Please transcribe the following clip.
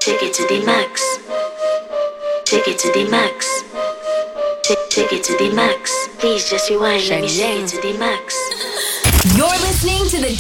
Take it to the max. Take it to the max. Take it to the max. Please just rewind. Let me take it to the max. You're listening to the